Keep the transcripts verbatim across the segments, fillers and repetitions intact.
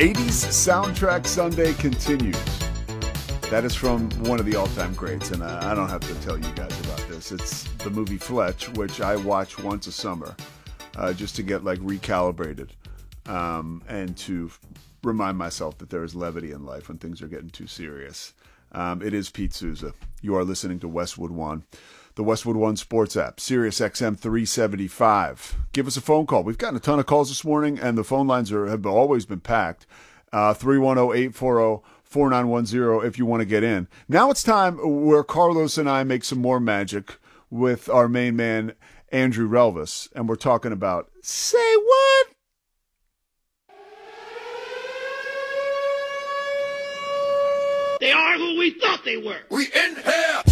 eighties Soundtrack Sunday continues. That is from one of the all-time greats, and I don't have to tell you guys about this. It's the movie Fletch, which I watch once a summer, uh, just to get like recalibrated, um, and to remind myself that there is levity in life when things are getting too serious. Um, it is Pete Souza. You are listening to Westwood One, the Westwood One Sports app, Sirius X M three seventy-five. Give us a phone call. We've gotten a ton of calls this morning, and the phone lines are have always been packed. Uh, three one zero, eight four zero, four nine one zero if you want to get in. Now it's time where Carlos and I make some more magic with our main man, Andrew Relvis, and we're talking about Say What? They are who we thought they were. We in here.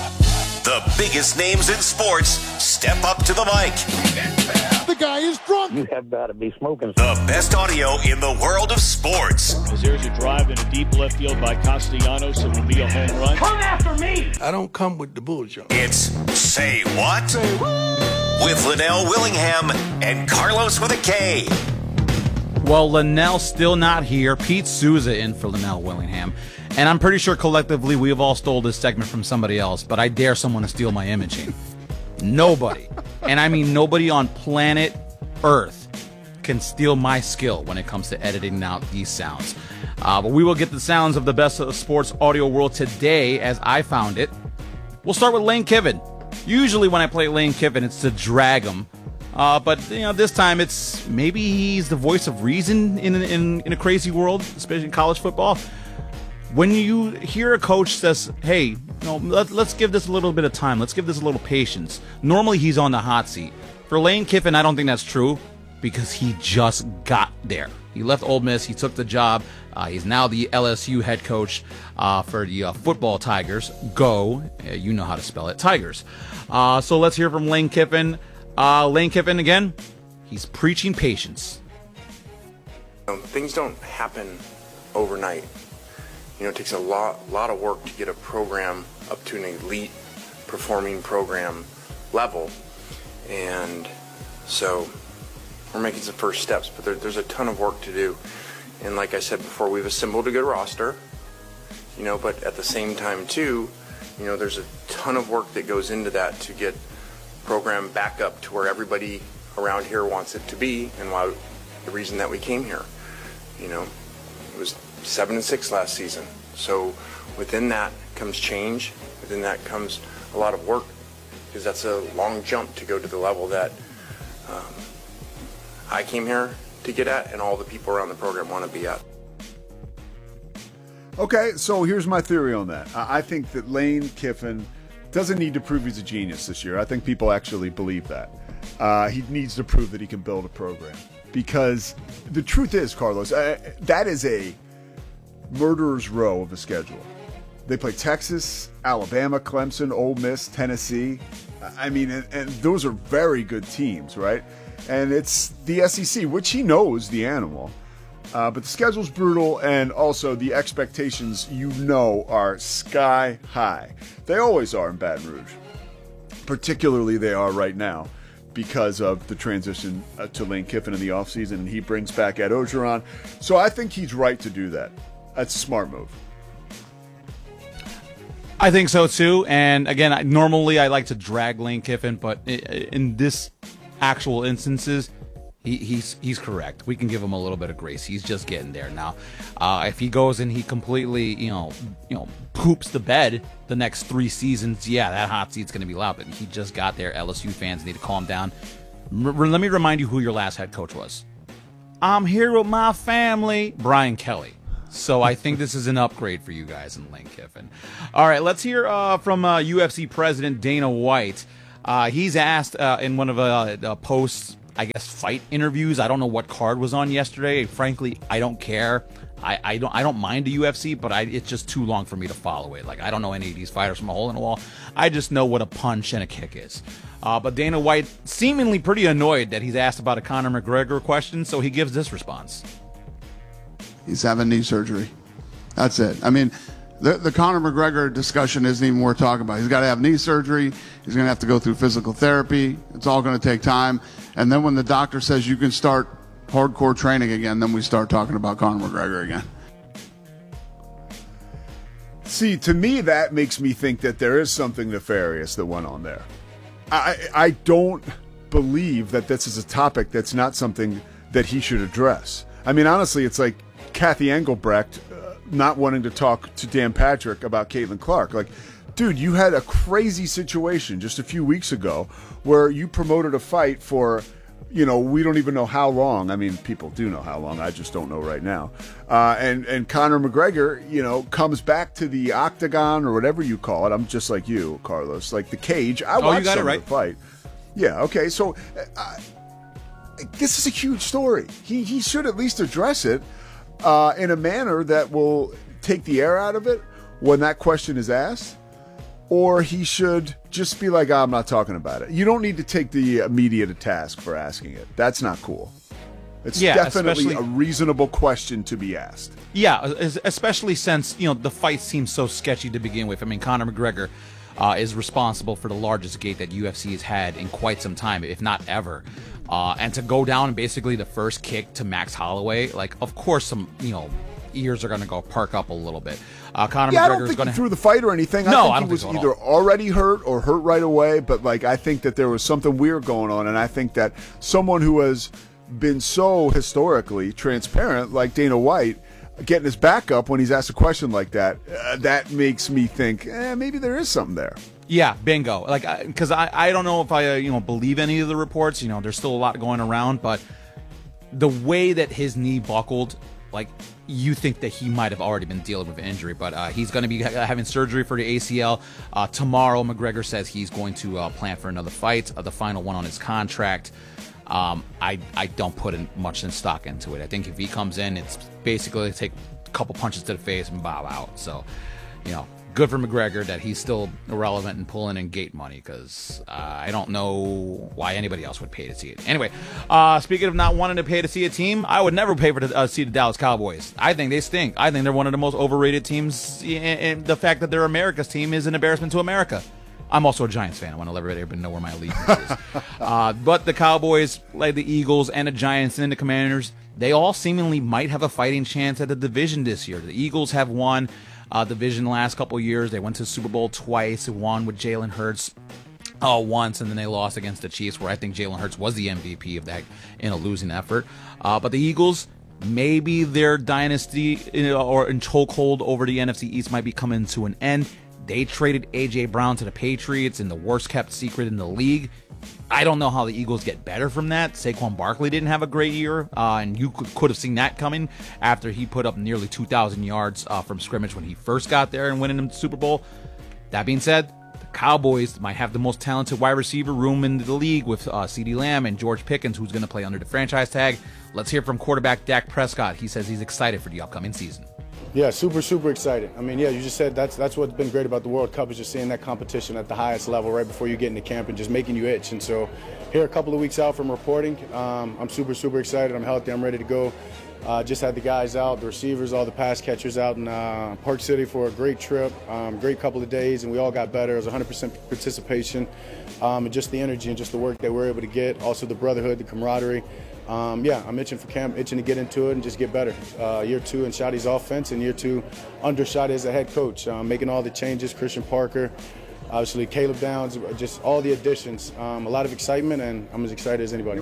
The biggest names in sports step up to the mic. The guy is drunk. You have got to be smoking. The best audio in the world of sports. As there's a drive in a deep left field by Castellanos, it will be a home run. Come after me. I don't come with the bullshit. It's Say What? Say what? With Linnell Willingham and Carlos with a K. Well, Linnell's still not here. Pete Souza in for Linnell Willingham. And I'm pretty sure collectively we have all stole this segment from somebody else, but I dare someone to steal my imaging. Nobody, and I mean nobody on planet Earth, can steal my skill when it comes to editing out these sounds. Uh, but we will get the sounds of the best of the sports audio world today as I found it. We'll start with Lane Kiffin. Usually when I play Lane Kiffin, it's to drag him. Uh, but, you know, this time it's maybe he's the voice of reason in, in, in a crazy world, especially in college football. When you hear a coach says, hey, you know, let, let's give this a little bit of time. Let's give this a little patience. Normally he's on the hot seat. For Lane Kiffin, I don't think that's true because he just got there. He left Ole Miss. He took the job. Uh, he's now the L S U head coach uh, for the uh, football Tigers. Go. Uh, you know how to spell it. Tigers. Uh, so let's hear from Lane Kiffin. Uh, Lane Kiffin, again, he's preaching patience. You know, things don't happen overnight. You know, it takes a lot, lot of work to get a program up to an elite performing program level. And so we're making some first steps, but there, there's a ton of work to do. And like I said before, we've assembled a good roster, you know, but at the same time too, you know, there's a ton of work that goes into that to get the program back up to where everybody around here wants it to be, and why the reason that we came here. You know, it was seven and six last season. So within that comes change. Within that comes a lot of work, because that's a long jump to go to the level that um, I came here to get at, and all the people around the program want to be at. Okay, so here's my theory on that. I think that Lane Kiffin doesn't need to prove he's a genius this year. I think people actually believe that. Uh, he needs to prove that he can build a program. Because the truth is, Carlos, uh, that is a murderer's row of a schedule. They play Texas, Alabama, Clemson, Ole Miss, Tennessee. I mean, and, and those are very good teams, right? And it's the S E C, which he knows the animal. Uh, but the schedule's brutal, and also the expectations, you know, are sky high. They always are in Baton Rouge. Particularly they are right now because of the transition uh, to Lane Kiffin in the offseason, and he brings back Ed Orgeron. So I think he's right to do that. That's a smart move. I think so, too. And, again, I, normally I like to drag Lane Kiffin, but in this actual instances, he, he's he's correct. We can give him a little bit of grace. He's just getting there now. Uh, if he goes and he completely, you know, you know, poops the bed the next three seasons, yeah, that hot seat's going to be loud. But he just got there. L S U fans need to calm down. R- let me remind you who your last head coach was. I'm here with my family, Brian Kelly. So I think this is an upgrade for you guys in Lane Kiffin. All right, let's hear uh, from uh, U F C President Dana White. Uh, he's asked uh, in one of uh, uh, posts, I guess, fight interviews. I don't know what card was on yesterday. Frankly, I don't care. I, I don't I don't mind the U F C, but I, it's just too long for me to follow it. Like, I don't know any of these fighters from a hole in the wall. I just know what a punch and a kick is. Uh, but Dana White seemingly pretty annoyed that he's asked about a Conor McGregor question, so he gives this response. He's having knee surgery. That's it. I mean, the, the Conor McGregor discussion isn't even worth talking about. He's got to have knee surgery. He's going to have to go through physical therapy. It's all going to take time. And then when the doctor says you can start hardcore training again, then we start talking about Conor McGregor again. See, to me, that makes me think that there is something nefarious that went on there. I, I don't believe that this is a topic that's not something that he should address. I mean, honestly, it's like Kathy Engelbrecht uh, not wanting to talk to Dan Patrick about Caitlin Clark. Like, dude, you had a crazy situation just a few weeks ago where you promoted a fight for, you know, we don't even know how long. I mean, people do know how long. I just don't know right now. Uh, and, and Conor McGregor, you know, comes back to the octagon or whatever you call it. I'm just like you, Carlos, like the cage. I oh, watched you got some it right. of the fight. Yeah, okay. So uh, this is a huge story. He, he should at least address it uh, in a manner that will take the air out of it when that question is asked. Or he should just be like, oh, I'm not talking about it. You don't need to take the media to task for asking it. That's not cool. It's yeah, definitely a reasonable question to be asked. Yeah, especially since, you know, the fight seems so sketchy to begin with. I mean, Conor McGregor uh, is responsible for the largest gate that U F C has had in quite some time, if not ever. Uh, and to go down basically the first kick to Max Holloway, like, of course, some, you know, ears are going to go perk up a little bit. Uh, Conor yeah, McGregor I don't is think going he to threw the fight or anything. No, I think I don't he was think so at either all. already hurt or hurt right away. But like, I think that there was something weird going on, and I think that someone who has been so historically transparent, like Dana White, getting his back up when he's asked a question like that, uh, that makes me think eh, maybe there is something there. Yeah, bingo. Like, because I, I, I don't know if I, uh, you know, believe any of the reports. You know, there's still a lot going around, but the way that his knee buckled, like, you think that he might have already been dealing with an injury, but uh, he's going to be ha- having surgery for the A C L. Uh, tomorrow, McGregor says he's going to uh, plan for another fight, uh, the final one on his contract. Um, I I don't put in much in stock into it. I think if he comes in, it's basically take a couple punches to the face and bow out. So, you know, good for McGregor that he's still irrelevant and pulling in gate money, because uh, I don't know why anybody else would pay to see it. Anyway, uh, speaking of not wanting to pay to see a team, I would never pay for to uh, see the Dallas Cowboys. I think they stink. I think they're one of the most overrated teams, and the fact that they're America's team is an embarrassment to America. I'm also a Giants fan. I want to let everybody know where my allegiance is. uh, but the Cowboys, like the Eagles and the Giants and the Commanders, they all seemingly might have a fighting chance at the division this year. The Eagles have won uh, division the last couple of years. They went to the Super Bowl twice. They won with Jalen Hurts uh, once, and then they lost against the Chiefs, where I think Jalen Hurts was the M V P of that in a losing effort. Uh, but the Eagles, maybe their dynasty you know, or in chokehold over the N F C East might be coming to an end. They traded A J Brown to the Patriots in the worst kept secret in the league. I don't know how the Eagles get better from that. Saquon Barkley didn't have a great year, uh, and you could, could have seen that coming after he put up nearly two thousand yards uh, from scrimmage when he first got there and winning the Super Bowl. That being said, the Cowboys might have the most talented wide receiver room in the league with uh, CeeDee Lamb and George Pickens, who's going to play under the franchise tag. Let's hear from quarterback Dak Prescott. He says he's excited for the upcoming season. Yeah, super, super excited. I mean, yeah, you just said that's that's what's been great about the World Cup is just seeing that competition at the highest level right before you get into camp and just making you itch. And so here a couple of weeks out from reporting, um, I'm super, super excited. I'm healthy. I'm ready to go. Uh, just had the guys out, the receivers, all the pass catchers out in uh, Park City for a great trip, um, great couple of days, and we all got better. It was one hundred percent participation, um, and just the energy and just the work that we were able to get. Also the brotherhood, the camaraderie. Um, yeah, I'm itching for camp, itching to get into it and just get better. Uh, year two in Shotty's offense and year two under Shotty as a head coach, um, making all the changes. Christian Parker, obviously Caleb Downs, just all the additions. Um, a lot of excitement, and I'm as excited as anybody.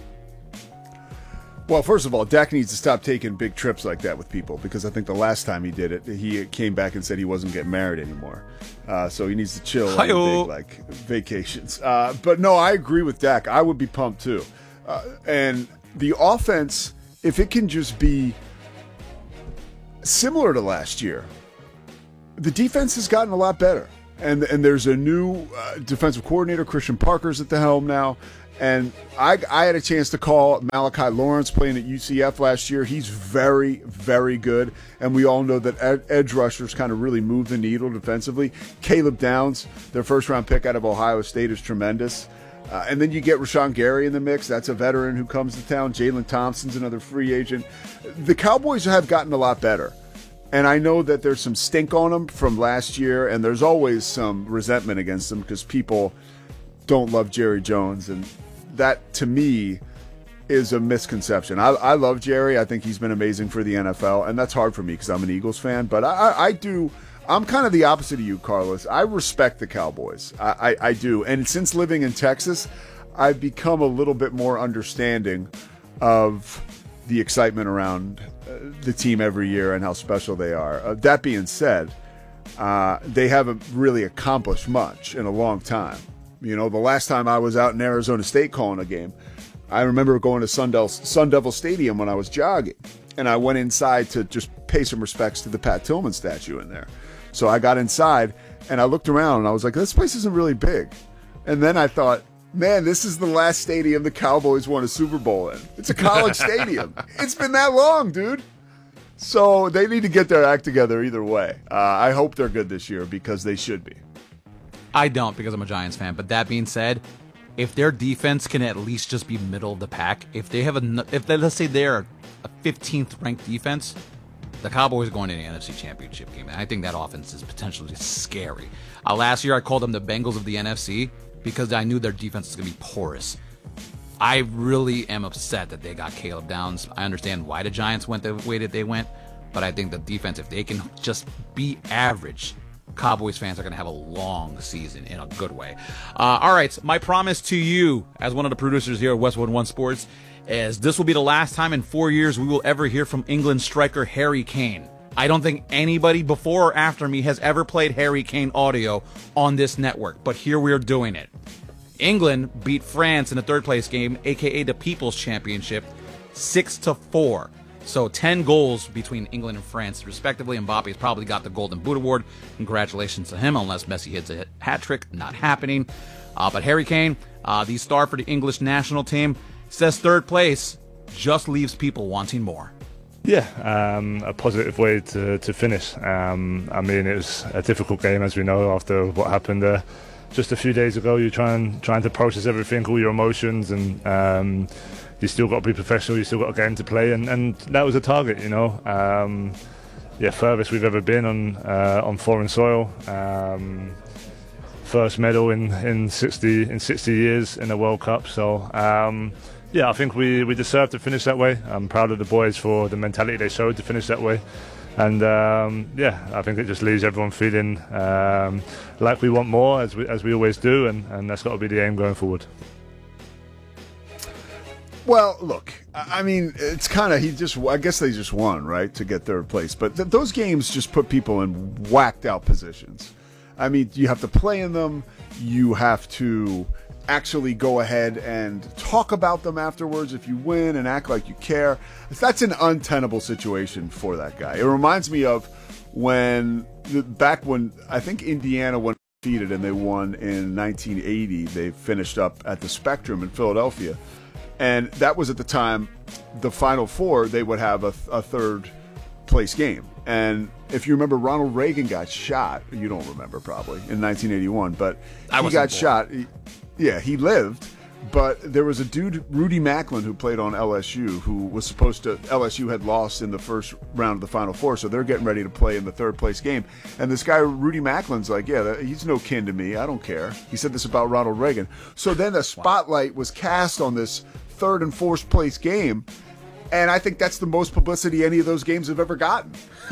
Well, first of all, Dak needs to stop taking big trips like that with people, because I think the last time he did it, he came back and said he wasn't getting married anymore. Uh, so he needs to chill on big, like, vacations. Uh, but no, I agree with Dak. I would be pumped too. Uh, and the offense, if it can just be similar to last year, the defense has gotten a lot better. And and there's a new uh, defensive coordinator, Christian Parker's at the helm now. And I, I had a chance to call Malachi Lawrence playing at U C F last year. He's very, very good. And we all know that ed- edge rushers kind of really move the needle defensively. Caleb Downs, their first-round pick out of Ohio State, is tremendous. Uh, and then you get Rashawn Gary in the mix. That's a veteran who comes to town. Jalen Thompson's another free agent. The Cowboys have gotten a lot better. And I know that there's some stink on them from last year, and there's always some resentment against them because people don't love Jerry Jones. And that, to me, is a misconception. I, I love Jerry. I think he's been amazing for the N F L, and that's hard for me because I'm an Eagles fan. But I, I, I do. I'm kind of the opposite of you, Carlos. I respect the Cowboys. I, I, I do. And since living in Texas, I've become a little bit more understanding of the excitement around uh, the team every year and how special they are. Uh, that being said, uh, they haven't really accomplished much in a long time. You know, the last time I was out in Arizona State calling a game, I remember going to Sun Devil, Sun Devil Stadium when I was jogging, and I went inside to just pay some respects to the Pat Tillman statue in there. So I got inside, and I looked around, and I was like, this place isn't really big. And then I thought, man, this is the last stadium the Cowboys won a Super Bowl in. It's a college stadium. It's been that long, dude. So they need to get their act together either way. Uh, I hope they're good this year because they should be. I don't because I'm a Giants fan. But that being said, if their defense can at least just be middle of the pack, if they have a, if they, let's say they're a fifteenth ranked defense, the Cowboys are going to the N F C Championship game. And I think that offense is potentially scary. Uh, last year I called them the Bengals of the N F C because I knew their defense was going to be porous. I really am upset that they got Caleb Downs. I understand why the Giants went the way that they went, but I think the defense, if they can just be average, Cowboys fans are going to have a long season in a good way. Uh, all right, my promise to you as one of the producers here at Westwood One Sports is this will be the last time in four years we will ever hear from England striker Harry Kane. I don't think anybody before or after me has ever played Harry Kane audio on this network, but here we are doing it. England beat France in the third place game, aka the People's Championship, six to four. So ten goals between England and France, respectively. Mbappe's probably got the Golden Boot Award. Congratulations to him, unless Messi hits a hat trick. Not happening. Uh, but Harry Kane, uh, the star for the English national team, says third place just leaves people wanting more. Yeah, um, a positive way to, to finish. Um, I mean, it was a difficult game, as we know, after what happened there. Just a few days ago, you're trying trying to process everything, all your emotions, and um, you still got to be professional. You still got a game to play, and, and that was a target, you know. Um, yeah, furthest we've ever been on uh, on foreign soil. Um, first medal in, in sixty in sixty years in a World Cup. So um, yeah, I think we we deserve to finish that way. I'm proud of the boys for the mentality they showed to finish that way. And um, yeah, I think it just leaves everyone feeling um, like we want more, as we as we always do, and, and that's got to be the aim going forward. Well, look, I mean, it's kind of, he just, I guess they just won, right, to get third place. But th- those games just put people in whacked out positions. I mean, you have to play in them. You have to actually go ahead and talk about them afterwards if you win and act like you care. That's an untenable situation for that guy. It reminds me of when, back when, I think Indiana went undefeated and they won in nineteen eighty. They finished up at the Spectrum in Philadelphia. And that was at the time, the Final Four, they would have a, a third place game. And if you remember, Ronald Reagan got shot. You don't remember probably, in nineteen eighty-one. But I he got born. shot. He, yeah, he lived. But there was a dude, Rudy Macklin, who played on L S U, who was supposed to, L S U had lost in the first round of the Final Four, so they're getting ready to play in the third place game. And this guy, Rudy Macklin's like, yeah, he's no kin to me. I don't care. He said this about Ronald Reagan. So then the spotlight was cast on this third and fourth place game. And I think that's the most publicity any of those games have ever gotten.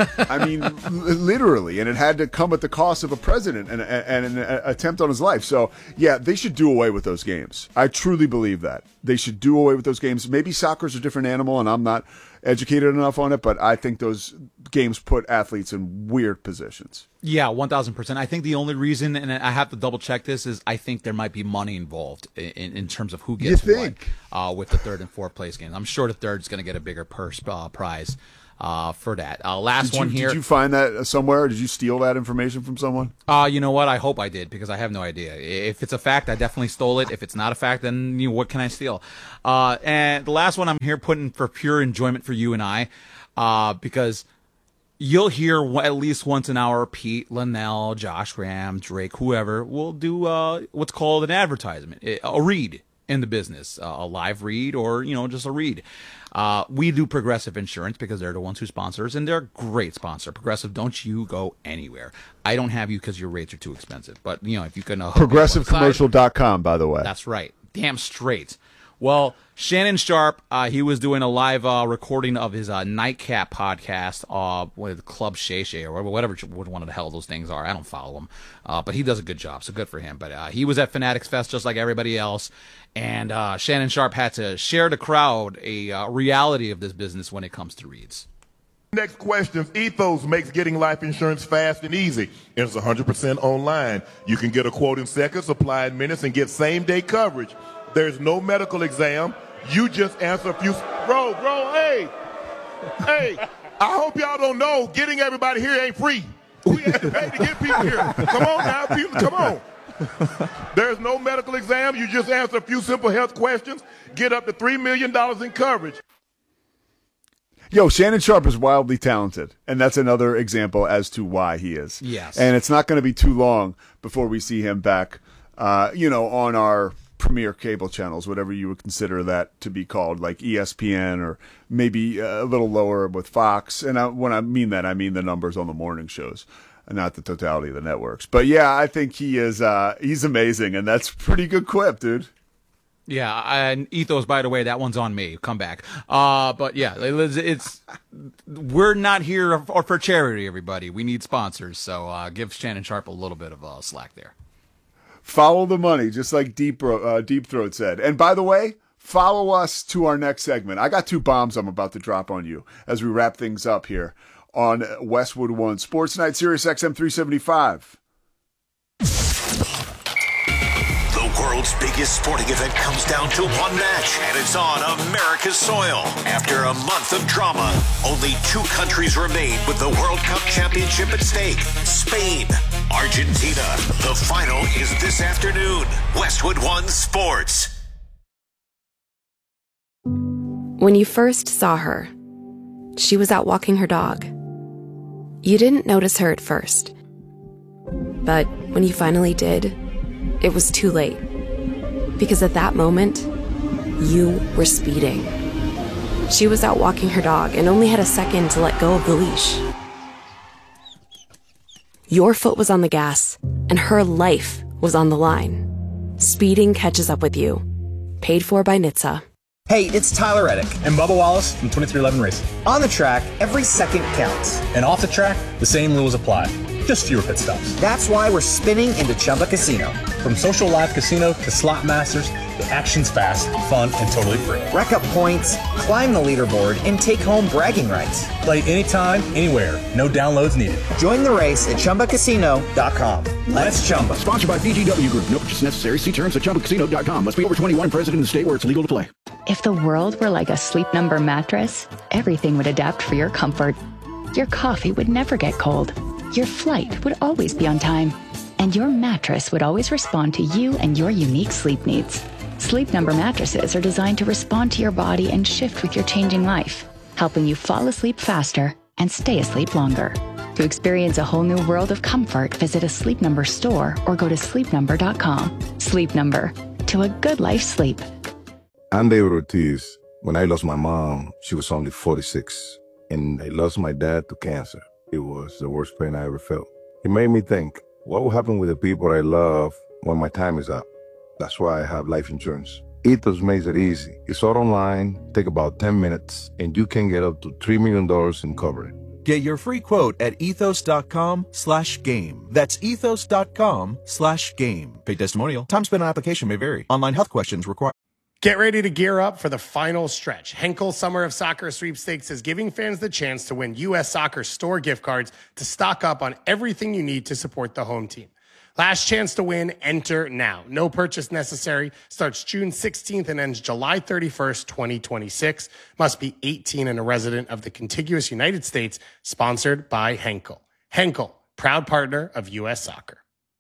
I mean, l- literally. And it had to come at the cost of a president and, and, and an attempt on his life. So, yeah, they should do away with those games. I truly believe that. They should do away with those games. Maybe soccer's a different animal, and I'm not educated enough on it, but I think those games put athletes in weird positions. Yeah, one thousand percent. I think the only reason, and I have to double check this, is I think there might be money involved in, in terms of who gets you think? what uh, with the third and fourth place games. I'm sure the third's going to get a bigger purse uh, prize uh, for that. Uh, last did one you, here. Did you find that somewhere? Did you steal that information from someone? Uh, you know what? I hope I did, because I have no idea. If it's a fact, I definitely stole it. If it's not a fact, then you know, what can I steal? Uh, and the last one I'm here putting for pure enjoyment for you and I, uh, because you'll hear at least once an hour Pete, Linnell, Josh Graham, Drake, whoever will do uh, what's called an advertisement, a read in the business, uh, a live read or, you know, just a read. Uh, we do Progressive Insurance because they're the ones who sponsor us, and they're a great sponsor. Progressive, don't you go anywhere. I don't have you because your rates are too expensive. But, you know, if you can... Uh, Progressive Commercial dot com, by the way. That's right. Damn straight. Well, Shannon Sharpe, uh, he was doing a live uh, recording of his uh, Nightcap podcast uh, with Club Shay Shay or whatever one of the hell those things are. I don't follow him, uh, but he does a good job, so good for him. But uh, he was at Fanatics Fest just like everybody else, and uh, Shannon Sharpe had to share the crowd a uh, reality of this business when it comes to reads. Next question. Ethos makes getting life insurance fast and easy. It's one hundred percent online. You can get a quote in seconds, apply in minutes, and get same-day coverage. There's no medical exam. You just answer a few. Bro, bro, hey, hey, I hope y'all don't know getting everybody here ain't free. We have to pay to get people here. Come on now, people, come on. There's no medical exam. You just answer a few simple health questions, get up to three million dollars in coverage. Yo, Shannon Sharpe is wildly talented, and that's another example as to why he is. Yes. And it's not going to be too long before we see him back, uh, you know, on our premier cable channels, whatever you would consider that to be called, like E S P N or maybe a little lower with Fox. And I, when I mean that, I mean the numbers on the morning shows, not the totality of the networks. But, yeah, I think he is uh, he's amazing, and that's pretty good quip, dude. Yeah, and Ethos, by the way, that one's on me. Come back. Uh, but yeah, it's, it's we're not here for, for charity, everybody. We need sponsors, so uh, give Shannon Sharpe a little bit of uh, slack there. Follow the money, just like Deep uh, Deep Throat said. And by the way, follow us to our next segment. I got two bombs I'm about to drop on you as we wrap things up here on Westwood One Sports Night, Sirius X M three seventy-five. World's biggest sporting event comes down to one match, and it's on America's soil. After a month of drama, only two countries remain with the World Cup championship at stake. Spain, Argentina. The final is this afternoon. Westwood One Sports. When you first saw her, she was out walking her dog. You didn't notice her at first. But when you finally did, it was too late. Because at that moment, you were speeding. She was out walking her dog and only had a second to let go of the leash. Your foot was on the gas, and her life was on the line. Speeding catches up with you. Paid for by N H T S A. Hey, it's Tyler Reddick and Bubba Wallace from twenty-three eleven Racing. On the track, every second counts. And off the track, the same rules apply. Just fewer pit stops. That's why we're spinning into Chumba Casino. From social live casino to slot masters, the action's fast, fun, and totally free. Rack up points, climb the leaderboard, and take home bragging rights. Play anytime, anywhere. No downloads needed. Join the race at Chumba Casino dot com. Let's Chumba. Sponsored by B G W Group. No purchase necessary. See terms at Chumba Casino dot com. Must be over twenty-one and present in the state where it's legal to play. If the world were like a Sleep Number mattress, everything would adapt for your comfort. Your coffee would never get cold. Your flight would always be on time. And your mattress would always respond to you and your unique sleep needs. Sleep Number mattresses are designed to respond to your body and shift with your changing life, helping you fall asleep faster and stay asleep longer. To experience a whole new world of comfort, visit a Sleep Number store or go to sleep number dot com. Sleep Number. To a good life sleep. I'm David Ortiz. When I lost my mom, she was only forty-six. And I lost my dad to cancer. It was the worst pain I ever felt. It made me think, what will happen with the people I love when my time is up? That's why I have life insurance. Ethos makes it easy. It's all online, take about ten minutes, and you can get up to three million dollars in coverage. Get your free quote at ethos.com slash game. That's ethos.com slash game. Paid testimonial. Time spent on application may vary. Online health questions require. Get ready to gear up for the final stretch. Henkel Summer of Soccer Sweepstakes is giving fans the chance to win U S Soccer store gift cards to stock up on everything you need to support the home team. Last chance to win, enter now. No purchase necessary. Starts June sixteenth and ends July thirty-first, twenty twenty-six. Must be eighteen and a resident of the contiguous United States. Sponsored by Henkel. Henkel, proud partner of U S Soccer.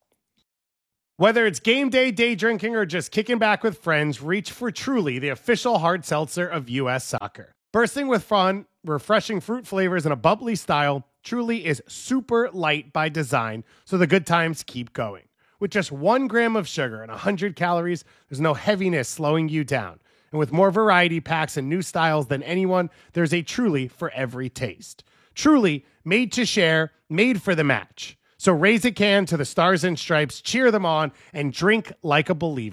Whether it's game day, day drinking, or just kicking back with friends, reach for Truly, the official hard seltzer of U S Soccer. Bursting with fun, refreshing fruit flavors, and a bubbly style, Truly is super light by design, so the good times keep going. With just one gram of sugar and one hundred calories, there's no heaviness slowing you down. And with more variety packs and new styles than anyone, there's a Truly for every taste. Truly, made to share, made for the match. So raise a can to the Stars and Stripes, cheer them on, and drink like a believer.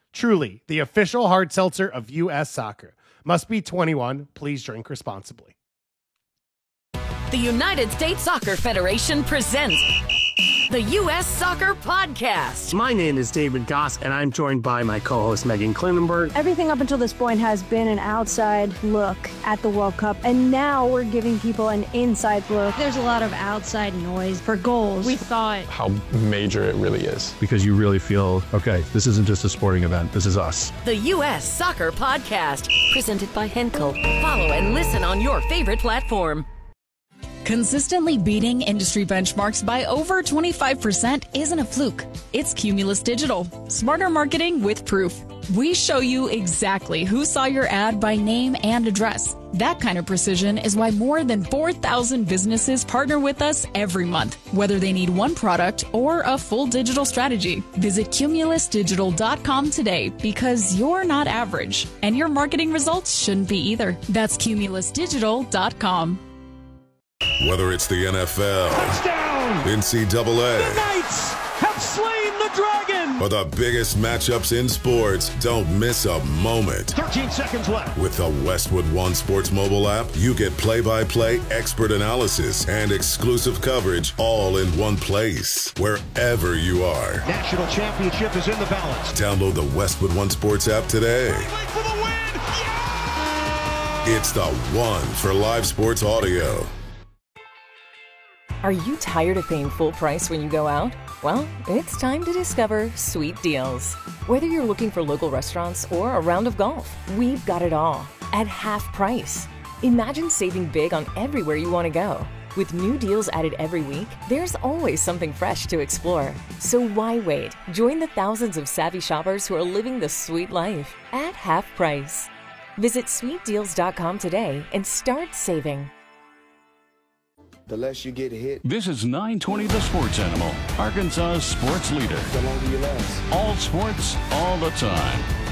Truly, the official hard seltzer of U S Soccer. Must be twenty-one. Please drink responsibly. The United States Soccer Federation presents the U S Soccer Podcast. My name is David Goss, and I'm joined by my co-host Megan Klinenberg. Everything up until this point has been an outside look at the World Cup, and now we're giving people an inside look. There's a lot of outside noise for goals. We thought how major it really is. Because you really feel, okay, this isn't just a sporting event, this is us. The U S Soccer Podcast, presented by Henkel. Follow and listen on your favorite platform. Consistently beating industry benchmarks by over twenty-five percent isn't a fluke. It's Cumulus Digital. Smarter marketing with proof. We show you exactly who saw your ad by name and address. That kind of precision is why more than four thousand businesses partner with us every month, whether they need one product or a full digital strategy. Visit cumulus digital dot com today, because you're not average, and your marketing results shouldn't be either. That's cumulus digital dot com. Whether it's the N F L, touchdown, N C double A, the Knights have slain the dragon, or the biggest matchups in sports, don't miss a moment. thirteen seconds left. With the Westwood One Sports mobile app, you get play-by-play, expert analysis, and exclusive coverage all in one place, wherever you are. National championship is in the balance. Download the Westwood One Sports app today. For the win. Yeah! It's the one for live sports audio. Are you tired of paying full price when you go out? Well, it's time to discover Sweet Deals. Whether you're looking for local restaurants or a round of golf, we've got it all at half price. Imagine saving big on everywhere you want to go. With new deals added every week, there's always something fresh to explore. So why wait? Join the thousands of savvy shoppers who are living the sweet life at half price. Visit sweet deals dot com today and start saving. The less you get hit. This is nine twenty The Sports Animal, Arkansas's sports leader. The longer you last. All sports, all the time.